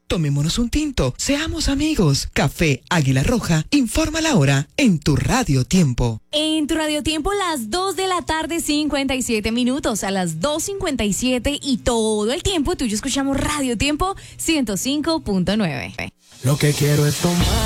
Tomémonos un tinto, seamos amigos. Café Águila Roja, informa la hora en tu Radio Tiempo. En tu Radio Tiempo, las 2 de la tarde, 57 minutos. A las 2:57 y todo el tiempo, tú y yo escuchamos Radio Tiempo 105.9. Lo que quiero es tomar.